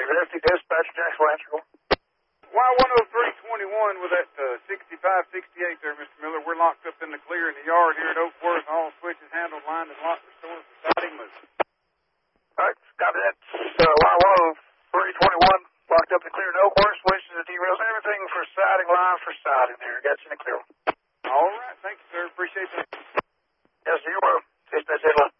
Resty Dispatch, Jackson Lancer. Y10321 with that 6568 there, Mr. Miller. We're locked up in the clear in the yard here at Oakworth. All switches handled, lined, and locked, restored for siding move. All right, copy that. Y10321, locked up in the clear in Oakworth. Switches and derails, everything for siding, line for siding there. Got you in the clear. All right, thank you, sir. Appreciate that. Yes, sir, you're welcome. Dispatch, headline.